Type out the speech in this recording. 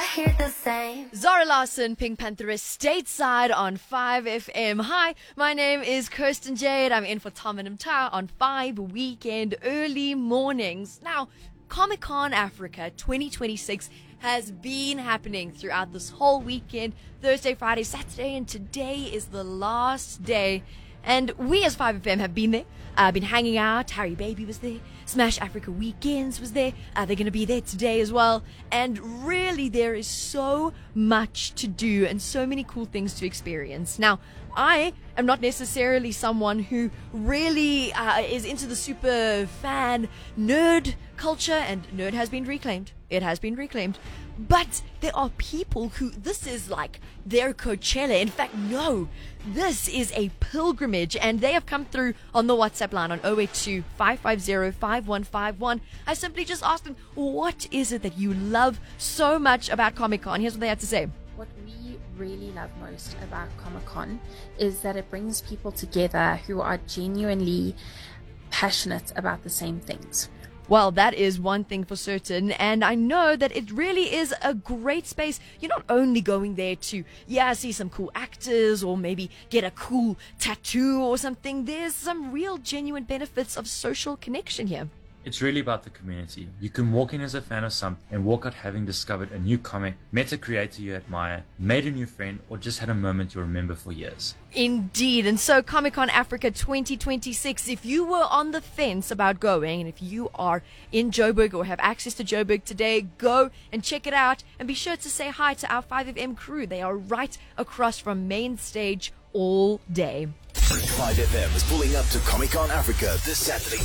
hear the same. Zara Larson, Pink Pantheress, stateside on 5FM. Hi, my name is Kirsten Jade. I'm in for Tom and Mta on 5 weekend early mornings. Now, Comic-Con Africa 2026 has been happening throughout this whole weekend. Thursday, Friday, Saturday, and today is the last day. And we as 5FM have been there, been hanging out. Harry Baby was there. Smash Africa Weekends was there. They're going to be there today as well. And really, there is so much to do and so many cool things to experience. Now, I am not necessarily someone who really is into the super fan nerd culture, and nerd has been reclaimed. It has been reclaimed. But there are people who, this is like their Coachella. In fact, no, this is a pilgrimage, and they have come through on the WhatsApp line on 082 550 5151. I simply just asked them, what is it that you love so much about Comic-Con? Here's what they had to say. What we really love most about Comic-Con is that it brings people together who are genuinely passionate about the same things. Well, that is one thing for certain, and I know that it really is a great space. You're not only going there to, see some cool actors or maybe get a cool tattoo or something. There's some real genuine benefits of social connection here. It's really about the community. You can walk in as a fan of something and walk out having discovered a new comic, met a creator you admire, made a new friend, or just had a moment you remember for years. Indeed. And so Comic-Con Africa 2026, if you were on the fence about going, and if you are in Joburg or have access to Joburg today, go and check it out, and be sure to say hi to our 5FM crew. They are right across from main stage all day. 5FM is pulling up to Comic-Con Africa this Saturday